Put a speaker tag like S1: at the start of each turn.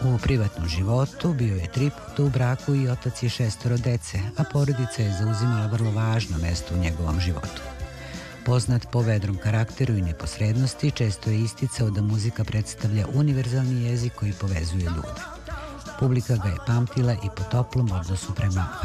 S1: U privatnom životu bio je 3 puta u braku i otac je 6 dece, a porodica je zauzimala vrlo važno mesto u njegovom životu. Poznat po vedrom karakteru i neposrednosti, često je isticao da muzika predstavlja univerzalni jezik koji povezuje ljude. Publika ga je pamtila i po toplom odnosu prema